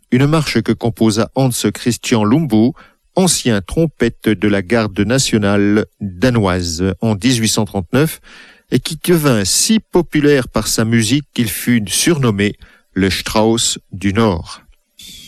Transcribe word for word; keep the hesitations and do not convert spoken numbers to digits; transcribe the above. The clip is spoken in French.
une marche que composa Hans Christian Lumbu, ancien trompette de la garde nationale danoise en dix-huit cent trente-neuf et qui devint si populaire par sa musique qu'il fut surnommé le Strauss du Nord.